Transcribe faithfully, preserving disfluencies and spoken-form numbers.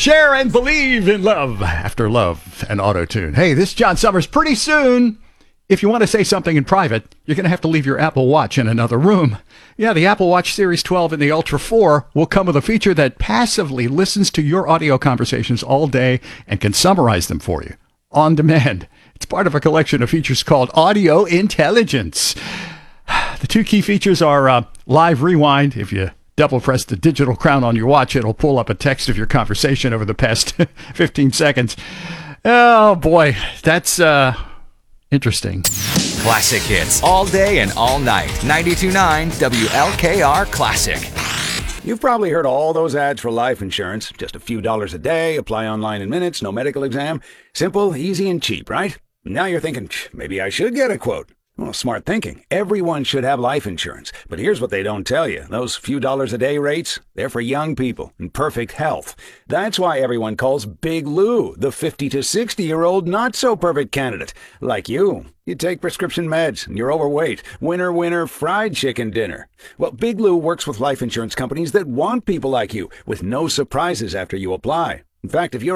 Share and believe in love after love and auto-tune. Hey, this is John Summers. Pretty soon, if you want to say something in private, you're going to have to leave your Apple Watch in another room. Yeah, the Apple Watch Series twelve and the Ultra four will come with a feature that passively listens to your audio conversations all day and can summarize them for you on demand. It's part of a collection of features called Audio Intelligence. The two key features are uh, Live Rewind. If you double press the digital crown on your watch, it'll pull up a text of your conversation over the past fifteen seconds. Oh, boy, that's uh, interesting. Classic hits all day and all night. ninety-two point nine W L K R Classic. You've probably heard all those ads for life insurance. Just a few dollars a day, apply online in minutes, no medical exam. Simple, easy, and cheap, right? Now you're thinking, maybe I should get a quote. Well, smart thinking. Everyone should have life insurance. But here's what they don't tell you. Those few dollars a day rates, they're for young people in perfect health. That's why everyone calls Big Lou the fifty to sixty-year-old not-so-perfect candidate. Like you. You take prescription meds, and you're overweight. Winner, winner, fried chicken dinner. Well, Big Lou works with life insurance companies that want people like you, with no surprises after you apply. In fact, if you're